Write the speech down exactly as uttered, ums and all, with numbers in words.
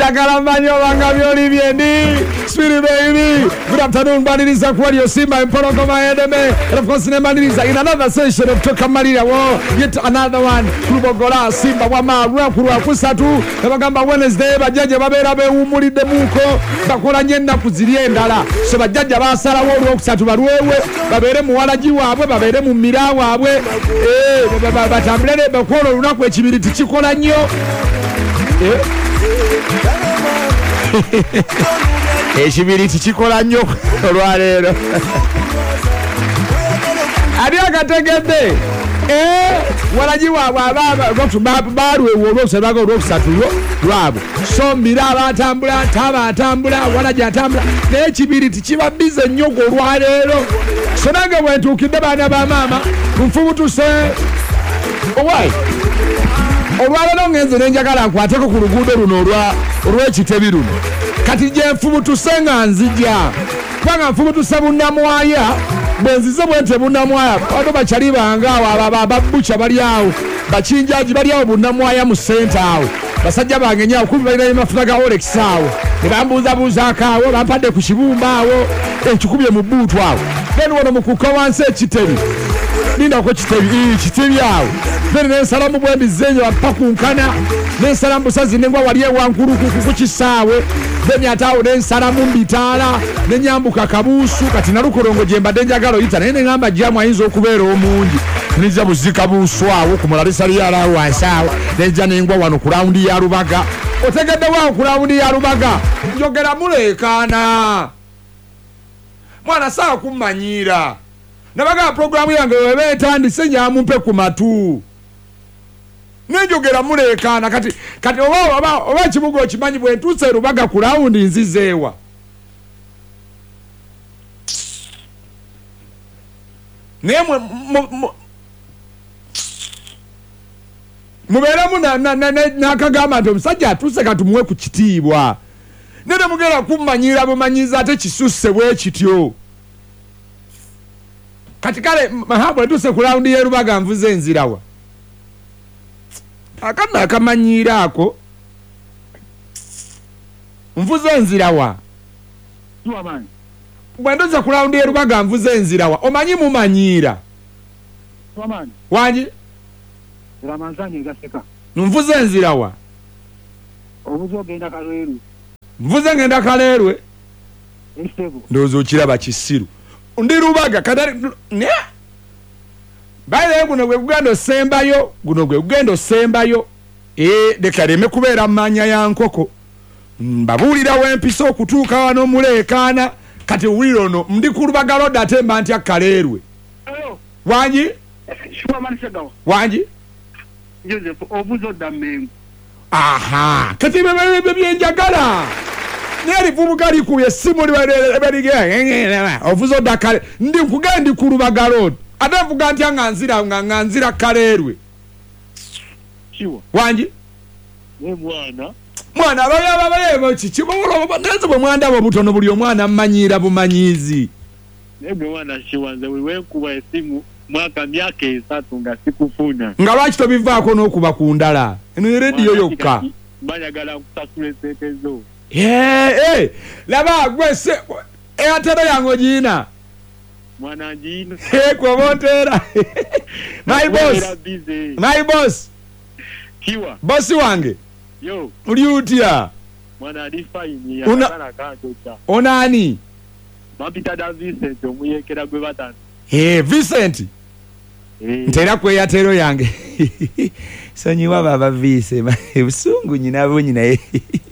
njagala manyo banga byoli byendi Spirit baby. Good afternoon Maliriza kwa your Simba Mpologoma Edeme. And of course in Maliriza in another session of Toka Malira wo yet another one Kubogola Simba wama rwa kusatu bagamba Wednesday bajaje babera bewumulide muko bakola nyenda kuzirie endala so bajaje basala wo rwa kusatu barwewe babere mu walaji wabwe babere mu mira wabwe eh batambulene bakolo lunaku ekibiri tikikola nnyo eh ekibiri tikikola nnyo olwaleero ali akategedde eh walaji wabwe ababa barwe wo sebaga olwokusatu lwabo so mira abatambula taba atambula walaji atambula n'ekibiri tikibabize nnyo olwaleero so nange bwentuukidde baana ba maama nfubutuse owai olwaleero ngenze nenjagala nkwateko ku luguudo luno olw'ekitebi luno kati gye nfubutuse nga nzija kubanga nfubutuse bunnamwaya bwenzize bwente bunnamwaya abantu bakyali bangaawo ababuca bali awo bakinjaji bali awo bunnamwaya mu sente awo basajja bange nyawo kubi balina emafuta ga Olex awo ne bambuuzabuuzaako awo bampadde ku kibumba awo ekikubye mu bbuutu awo then wono mukuka wansi ekitebi nindako kitebi kitebi awo then nensalamu bwembizenyo bapakunkana nensalamu busazi nengwa wali ewankulukuku ku kisaawe then ataawo nensalamu mbitaala nenyambuka kabuusu kati nalukolongo gye mbadde njagala oyita naye neŋŋamba jamu ayinza okubeera omungi nija buzika buusu awo ku mulalisa lyala wansi awo nenja nengwa wano ku lawundi ya Lubaga otegedde waawo ku lawundi ya Lubaga njogera muleekaana mwana saa kummanyiira nabaga programu yange webe etandise nyamumpe ku matu nenjogera muleekaana kati kati oba oba oba kibugo kimanyi bwe ntuuse Lubaga ku lawundi nzizeewa nemwe mubeeramu n'akagamba nti omusajja atuuse katumuwe ku kitiibwa nene mugera kummanyiira bumanyiza ate kisusse bwe kityo kati kale mahambo ntuuse ku lawundi y'e Lubaga nvuze enzirawa akana akamanyiira ako nvuze enzirawa bwe ntuuse ku lawundi y'e Lubaga nvuze enzirawa omanyi mumanyiira wangi Ramanzani gaseka nvuze enzirawa obuzo genda Kaleerwe nvuze ngenda Kaleerwe Estebo ndozo kiraba kisiru ndi Lubaga kadali ne baile guno gwe gugendo sembayo guno gwe gugendo sembayo eh dekaleme kubeera manya ya nkoko mbabulira wempisa okutuuka wano muleekaana kati wirono ndi ku Lubaga road atemba ntya Kaleerwe wangi shuma manisagawa wangi Joseph obuzo damengo aha kati bebe byenjagala neri vubuka likuye simu liberige obuzo dakale ndi nkugenda ku Lubaga road adavuga ntya nganzira nganzira Kaleerwe kiwa wangi ne bwana mwana abaya babaye kikibolo baneze bwe mwanda bo butono buli omwana amanyiira bumanyizi nebe wana shiwanze wewe kuba esimu mwaka myaka esatu nga sikufuna nga lwaki tobivaako n'okuba ku ndala eno radio yokka banyagala kusasula esetezo eh laba gwe se eyatero yango jina mwana jina eh kwa botera my boss my boss kiwa boss wange yo uli utia mwana alifaini ya Una... kana kandocha onani mapita da Vincent omuyekera gwe batano eh Vincent ntera kwe yatero yange sonyiwa baba vise busungu nyina bo nyina